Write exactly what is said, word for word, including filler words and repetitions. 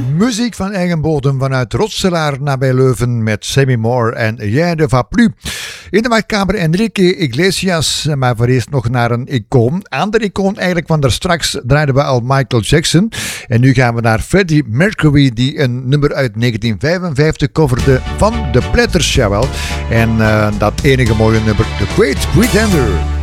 Muziek van eigen bodem vanuit Rotselaar nabij Leuven met Sammy Moore en Jij de va plus. In de wachtkamer Enrique Iglesias, maar voor eerst nog naar een icoon. Aan de icoon eigenlijk, want daar straks draaiden we al Michael Jackson. En nu gaan we naar Freddie Mercury, die een nummer uit negentien vijfenvijftig coverde van The Platters, jawel. En uh, dat enige mooie nummer, The Great Pretender.